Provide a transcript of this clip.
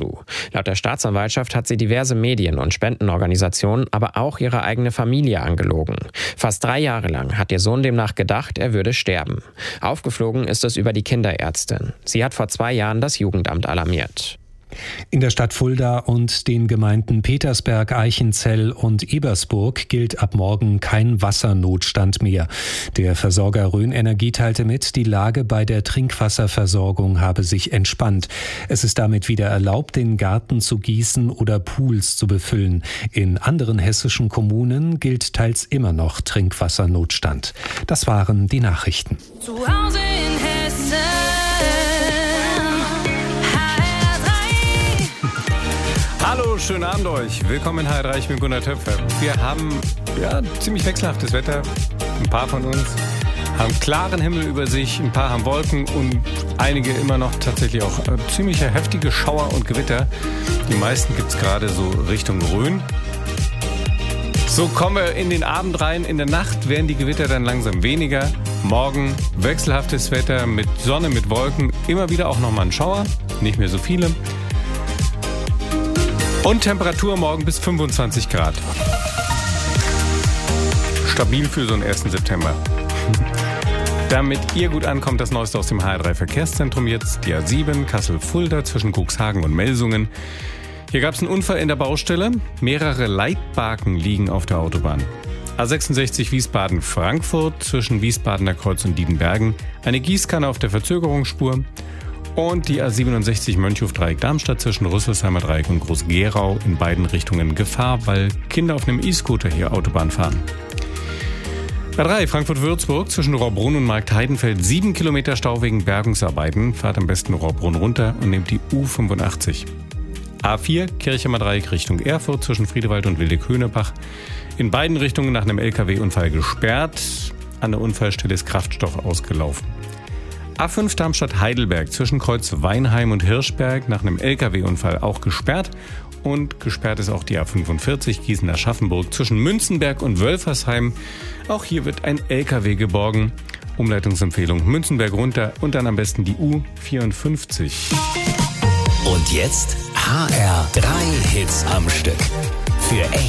zu. Laut der Staatsanwaltschaft hat sie diverse Medien und Spendenorganisationen, aber auch ihre eigene Familie angelogen. Fast 3 Jahre lang hat ihr Sohn demnach gedacht, er würde sterben. Aufgeflogen ist es über die Kinderärztin. Sie hat vor 2 Jahren das Jugendamt alarmiert. In der Stadt Fulda und den Gemeinden Petersberg, Eichenzell und Ebersburg gilt ab morgen kein Wassernotstand mehr. Der Versorger Rhön Energie teilte mit, die Lage bei der Trinkwasserversorgung habe sich entspannt. Es ist damit wieder erlaubt, den Garten zu gießen oder Pools zu befüllen. In anderen hessischen Kommunen gilt teils immer noch Trinkwassernotstand. Das waren die Nachrichten. Zu Hause in Hessen. Hallo, schönen Abend euch. Willkommen in HR3, ich bin Gunnar Töpfer. Wir haben ziemlich wechselhaftes Wetter. Ein paar von uns haben klaren Himmel über sich, ein paar haben Wolken und einige immer noch tatsächlich auch ziemlich heftige Schauer und Gewitter. Die meisten gibt es gerade so Richtung Rhön. So kommen wir in den Abend rein. In der Nacht werden die Gewitter dann langsam weniger. Morgen wechselhaftes Wetter mit Sonne, mit Wolken. Immer wieder auch nochmal ein Schauer, nicht mehr so viele. Und Temperatur morgen bis 25 Grad. Stabil für so einen 1. September. Damit ihr gut ankommt, das Neueste aus dem HR3 Verkehrszentrum jetzt. Die A7 Kassel-Fulda zwischen Cuxhagen und Melsungen. Hier gab es einen Unfall in der Baustelle. Mehrere Leitbaken liegen auf der Autobahn. A66 Wiesbaden-Frankfurt zwischen Wiesbadener Kreuz und Diedenbergen. Eine Gießkanne auf der Verzögerungsspur. Und die A67 Mönchhof-Dreieck-Darmstadt zwischen Rüsselsheimer Dreieck und Groß-Gerau in beiden Richtungen Gefahr, weil Kinder auf einem E-Scooter hier Autobahn fahren. A3 Frankfurt-Würzburg zwischen Rohrbrunn und Marktheidenfeld 7 Kilometer Stau wegen Bergungsarbeiten. Fahrt am besten Rohrbrunn runter und nehmt die U85. A4 Kirchheimer Dreieck Richtung Erfurt zwischen Friedewald und Wildeck-Höhnebach. In beiden Richtungen nach einem LKW-Unfall gesperrt. An der Unfallstelle ist Kraftstoff ausgelaufen. A5 Darmstadt-Heidelberg zwischen Kreuz Weinheim und Hirschberg nach einem LKW-Unfall auch gesperrt. Und gesperrt ist auch die A45 Gießen-Aschaffenburg zwischen Münzenberg und Wölfersheim. Auch hier wird ein LKW geborgen. Umleitungsempfehlung Münzenberg runter und dann am besten die U54. Und jetzt HR3 Hits am Stück. Für echt